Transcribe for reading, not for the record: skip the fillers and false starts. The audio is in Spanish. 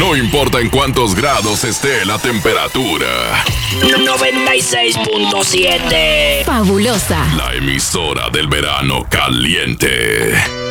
No importa en cuántos grados esté la temperatura. 96.7. Fabulosa. La emisora del verano caliente.